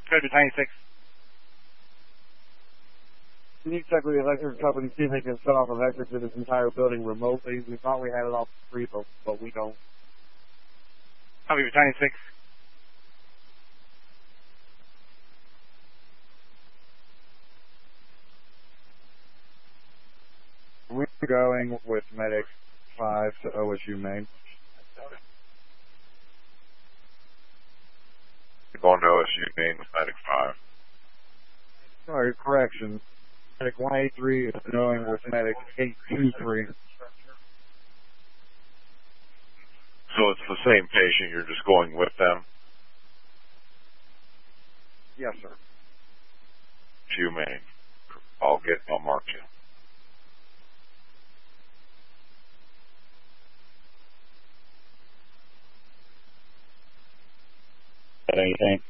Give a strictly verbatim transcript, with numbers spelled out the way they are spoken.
Go to ninety-six. Can you check with the electric company, see if they can shut off electric to this entire building remotely? We thought we had it off for free, but, but we don't. Copy for ninety-six. We're going with Medic five to O S U Main. You're going to O S U Main with Medic five. Sorry, correction. Medic one eighty-three is going with Medic eight two three. So it's the same patient, you're just going with them? Yes, sir. To Main. I'll get, I'll mark you. Anything?